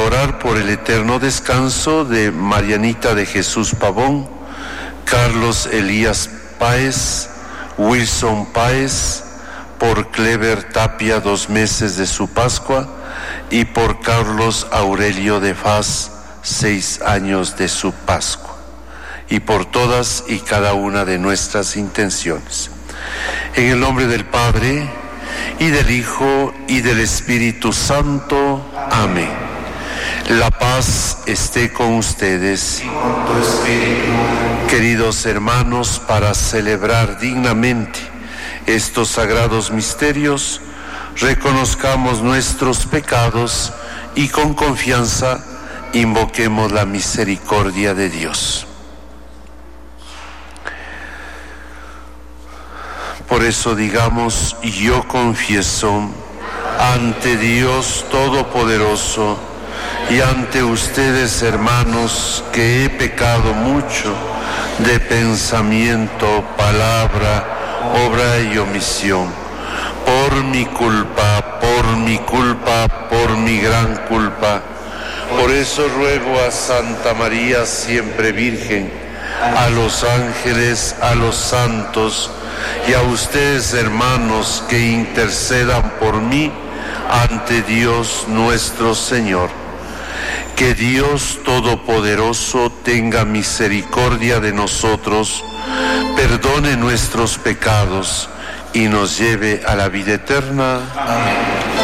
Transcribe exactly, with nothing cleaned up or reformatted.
orar por el eterno descanso de Marianita de Jesús Pavón, Carlos Elías Páez, Wilson Páez, por Clever Tapia, dos meses de su Pascua, y por Carlos Aurelio de Faz, seis años de su Pascua, y por todas y cada una de nuestras intenciones. En el nombre del Padre, y del Hijo, y del Espíritu Santo. Amén. La paz esté con ustedes. Y con tu espíritu. Queridos hermanos, para celebrar dignamente estos sagrados misterios, reconozcamos nuestros pecados y con confianza invoquemos la misericordia de Dios. Por eso digamos: yo confieso ante Dios Todopoderoso y ante ustedes, hermanos, que he pecado mucho de pensamiento, palabra, obra y omisión, por mi culpa, por mi culpa, por mi gran culpa. Por eso ruego a Santa María, siempre Virgen, a los ángeles, a los santos y a ustedes, hermanos, que intercedan por mí ante Dios nuestro Señor. Que Dios Todopoderoso tenga misericordia de nosotros, perdone nuestros pecados y nos lleve a la vida eterna. Amén.